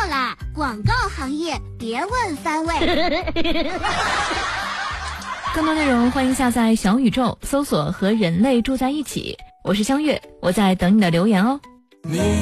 啦，广告行业别问3位。 更多内容欢迎下载小宇宙，搜索和人类住在一起。我是香月，我在等你的留言哦。